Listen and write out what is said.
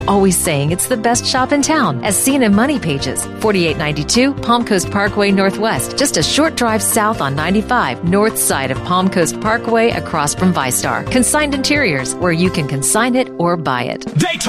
Always saying it's the best shop in town, as seen in Money Pages. 4892 Palm Coast Parkway Northwest, just a short drive south on 95, north side of Palm Coast Parkway across from ViStar. Consigned Interiors, where you can consign it or buy it. Daytona